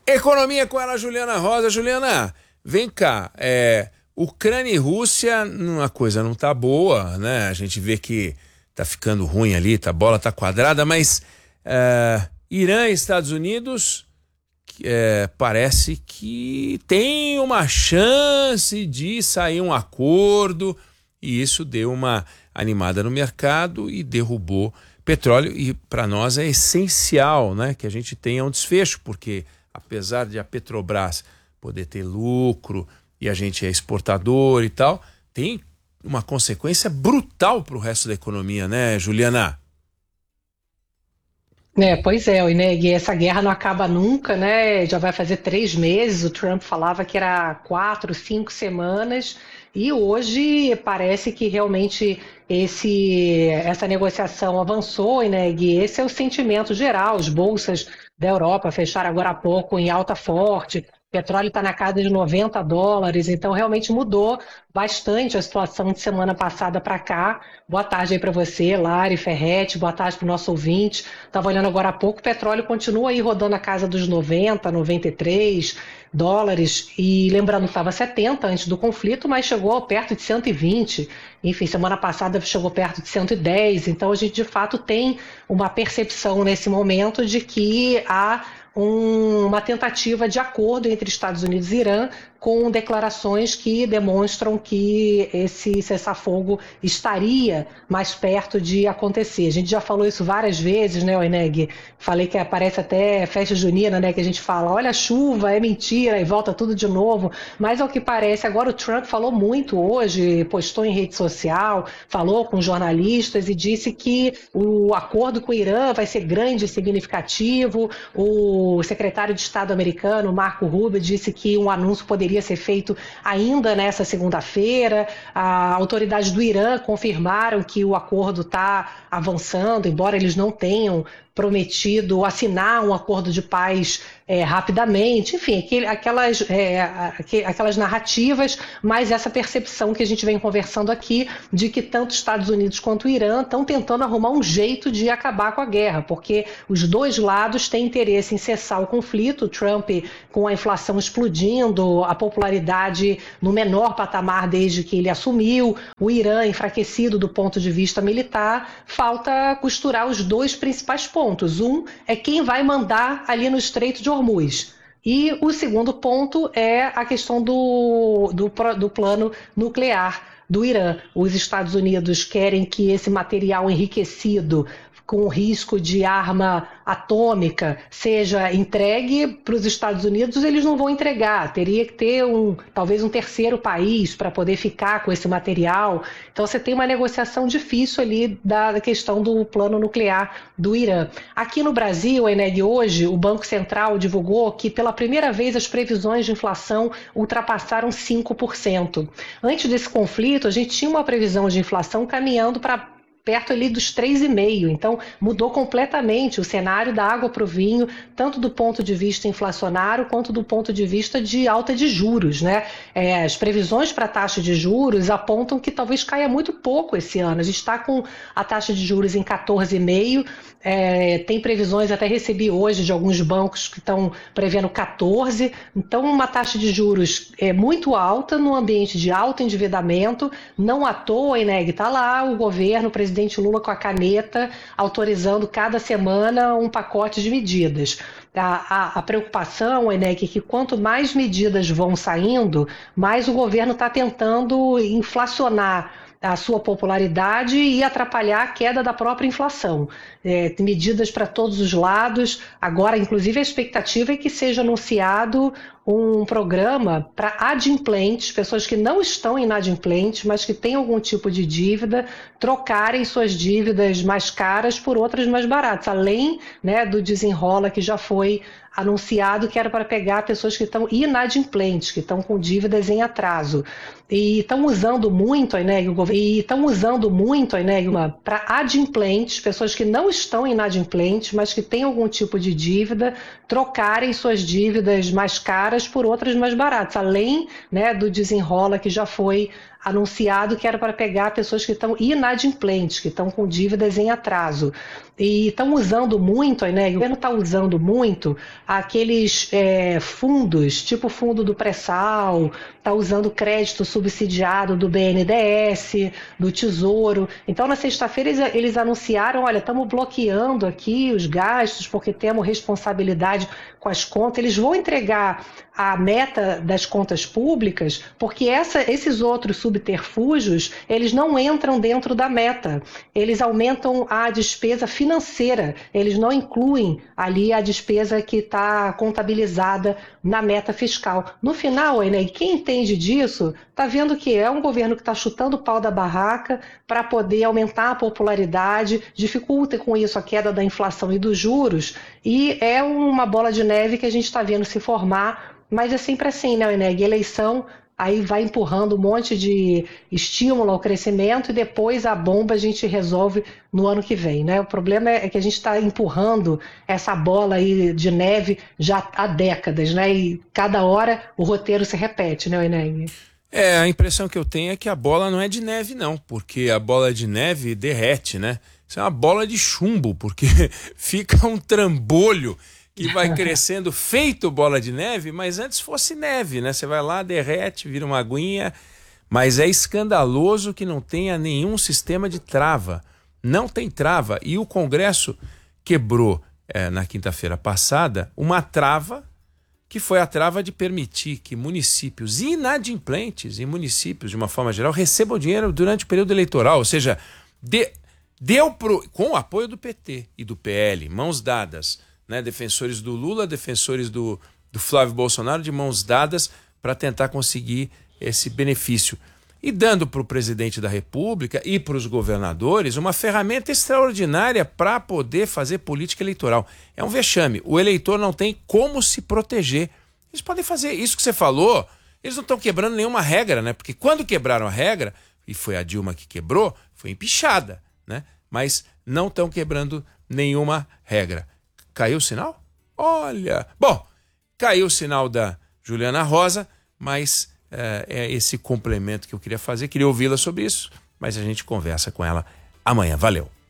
Economia com ela, Juliana Rosa. Juliana, vem cá. Ucrânia e Rússia, a coisa não tá boa, né? A gente vê que tá ficando ruim ali, a bola tá quadrada, mas Irã e Estados Unidos parece que tem uma chance de sair um acordo, e isso deu uma animada no mercado e derrubou petróleo. E para nós é essencial, né, que a gente tenha um desfecho, porque apesar de a Petrobras poder ter lucro e a gente é exportador e tal, tem uma consequência brutal para o resto da economia, né, Juliana? Pois é, Ineg, essa guerra não acaba nunca, né? Já vai fazer 3 meses. O Trump falava que era 4, 5 semanas, e hoje parece que realmente essa negociação avançou, Ineg. Esse é o sentimento geral. As bolsas da Europa fecharam agora há pouco em alta forte. O petróleo está na casa de $90, então realmente mudou bastante a situação de semana passada para cá. Boa tarde aí para você, Lari Ferretti, boa tarde para o nosso ouvinte. Estava olhando agora há pouco, o petróleo continua aí rodando a casa dos 90, $93, e lembrando que estava 70 antes do conflito, mas chegou perto de 120. Enfim, semana passada chegou perto de 110, então a gente de fato tem uma percepção nesse momento de que há uma tentativa de acordo entre Estados Unidos e Irã, com declarações que demonstram que esse cessar-fogo estaria mais perto de acontecer. A gente já falou isso várias vezes, né, Oineg? Falei que parece até festa junina, né, que a gente fala, olha a chuva, é mentira, e volta tudo de novo. Mas ao que parece, agora o Trump falou muito hoje, postou em rede social, falou com jornalistas e disse que o acordo com o Irã vai ser grande e significativo. O secretário de Estado americano, Marco Rubio, disse que um anúncio poderia ser feito ainda nessa segunda-feira. As autoridades do Irã confirmaram que o acordo está avançando, embora eles não tenham prometido assinar um acordo de paz rapidamente, enfim, aquelas narrativas, mas essa percepção que a gente vem conversando aqui de que tanto Estados Unidos quanto o Irã estão tentando arrumar um jeito de acabar com a guerra, porque os dois lados têm interesse em cessar o conflito. O Trump com a inflação explodindo, a popularidade no menor patamar desde que ele assumiu, o Irã enfraquecido do ponto de vista militar. Falta costurar os dois principais pontos. Um é quem vai mandar ali no Estreito de Hormuz. E o segundo ponto é a questão do plano nuclear do Irã. Os Estados Unidos querem que esse material enriquecido com risco de arma atômica seja entregue para os Estados Unidos. Eles não vão entregar, teria que ter talvez um terceiro país para poder ficar com esse material. Então você tem uma negociação difícil ali da questão do plano nuclear do Irã. Aqui no Brasil, Eneg, hoje o Banco Central divulgou que pela primeira vez as previsões de inflação ultrapassaram 5%. Antes desse conflito, a gente tinha uma previsão de inflação caminhando para perto ali dos 3,5%. Então, mudou completamente o cenário da água para o vinho, tanto do ponto de vista inflacionário, quanto do ponto de vista de alta de juros, né? As previsões para a taxa de juros apontam que talvez caia muito pouco esse ano. A gente está com a taxa de juros em 14,5%, tem previsões, até recebi hoje de alguns bancos que estão prevendo 14%. Então, uma taxa de juros muito alta, num ambiente de alto endividamento. Não à toa, Ineg, está lá o governo, o presidente Lula com a caneta, autorizando cada semana um pacote de medidas. A preocupação, Eneg, é que quanto mais medidas vão saindo, mais o governo está tentando inflacionar a sua popularidade e atrapalhar a queda da própria inflação. Tem medidas para todos os lados. Agora, inclusive, a expectativa é que seja anunciado um programa para adimplentes, pessoas que não estão inadimplentes, mas que têm algum tipo de dívida, trocarem suas dívidas mais caras por outras mais baratas, além, né, do desenrola que já foi anunciado, que era para pegar pessoas que estão inadimplentes, que estão com dívidas em atraso. E estão usando muito, né, para adimplentes, pessoas que não estão inadimplentes, mas que têm algum tipo de dívida, trocarem suas dívidas mais caras por outras mais baratas, além, né, do desenrola que já foi anunciado que era para pegar pessoas que estão inadimplentes, que estão com dívidas em atraso. E estão usando muito, né? O governo está usando muito aqueles fundos, tipo o fundo do pré-sal, está usando crédito subsidiado do BNDES, do Tesouro. Então, na sexta-feira, eles anunciaram, olha, estamos bloqueando aqui os gastos porque temos responsabilidade com as contas. Eles vão entregar a meta das contas públicas porque esses outros subterfúgios, eles não entram dentro da meta. Eles aumentam a despesa financeira, eles não incluem ali a despesa que está contabilizada na meta fiscal. No final, né, quem entende disso está vendo que é um governo que está chutando o pau da barraca para poder aumentar a popularidade, dificulta com isso a queda da inflação e dos juros, e é uma bola de neve que a gente está vendo se formar, mas é sempre assim, né, Eneg? Eleição, aí vai empurrando um monte de estímulo ao crescimento e depois a bomba a gente resolve no ano que vem, né? O problema é que a gente está empurrando essa bola aí de neve já há décadas, né? E cada hora o roteiro se repete, né, Eneg? A impressão que eu tenho é que a bola não é de neve, não, porque a bola de neve derrete, né? Isso é uma bola de chumbo, porque fica um trambolho que vai crescendo feito bola de neve, mas antes fosse neve, né? Você vai lá, derrete, vira uma aguinha, mas é escandaloso que não tenha nenhum sistema de trava. Não tem trava. E o Congresso quebrou, na quinta-feira passada, uma trava que foi a trava de permitir que municípios inadimplentes e municípios, de uma forma geral, recebam dinheiro durante o período eleitoral. Ou seja, com o apoio do PT e do PL, mãos dadas, né? Defensores do Lula, defensores do Flávio Bolsonaro, de mãos dadas para tentar conseguir esse benefício. E dando para o presidente da República e para os governadores uma ferramenta extraordinária para poder fazer política eleitoral. É um vexame. O eleitor não tem como se proteger. Eles podem fazer isso que você falou. Eles não estão quebrando nenhuma regra, né? Porque quando quebraram a regra, e foi a Dilma que quebrou, foi empichada, né? Mas não estão quebrando nenhuma regra. Caiu o sinal? Olha! Bom, caiu o sinal da Juliana Rosa, mas é esse complemento que eu queria fazer. Queria ouvi-la sobre isso, mas a gente conversa com ela amanhã. Valeu!